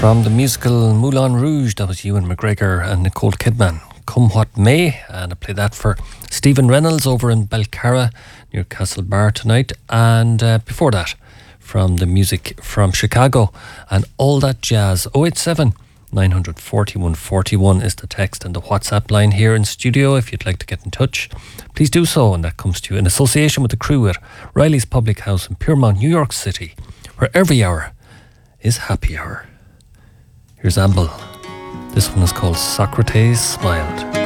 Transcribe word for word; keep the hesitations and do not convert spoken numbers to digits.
From the musical Moulin Rouge, that was Ewan McGregor and Nicole Kidman. Come What May, and I play that for Stephen Reynolds over in Belcarra near Castlebar tonight. And uh, before that, from the music from Chicago and All That Jazz. oh eight seven, nine four one, four one is the text, and the WhatsApp line here in studio if you'd like to get in touch. Please do so, and that comes to you in association with the crew at Riley's Public House in Piermont, New York City, where every hour is happy hour. Here's Amble. This one is called Socrates Smiled.